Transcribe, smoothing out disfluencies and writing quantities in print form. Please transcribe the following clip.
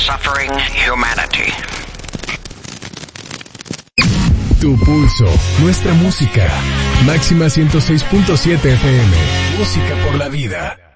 suffering humanity. Tu pulso, nuestra música. Máxima 106.7 FM. Música por la vida.